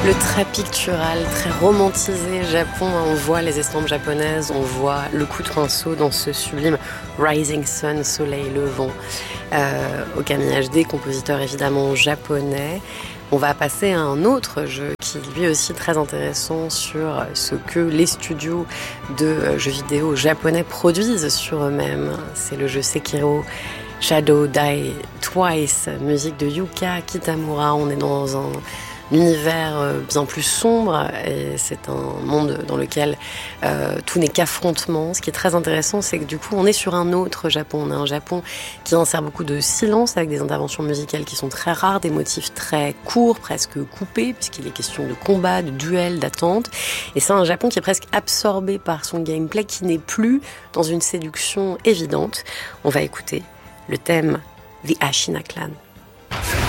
Le très pictural, très romantisé Japon, on voit les estampes japonaises, on voit le coup de pinceau dans ce sublime Rising Sun, soleil levant. Okami HD, compositeur évidemment japonais. On va passer à un autre jeu qui lui aussi très intéressant sur ce que les studios de jeux vidéo japonais produisent sur eux-mêmes. C'est le jeu Sekiro Shadow Die Twice, musique de Yuka Kitamura. On est dans un univers bien plus sombre et c'est un monde dans lequel tout n'est qu'affrontement. Ce qui est très intéressant, c'est que du coup on est sur un autre Japon. On a un Japon qui insère beaucoup de silence avec des interventions musicales qui sont très rares, des motifs très courts, presque coupés, puisqu'il est question de combat, de duel, d'attente. Et c'est un Japon qui est presque absorbé par son gameplay, qui n'est plus dans une séduction évidente. On va écouter le thème The Ashina Clan.